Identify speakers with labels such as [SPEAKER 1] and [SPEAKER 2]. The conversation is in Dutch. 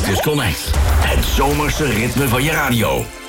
[SPEAKER 1] Dit is Connect. Het zomerse ritme van je radio.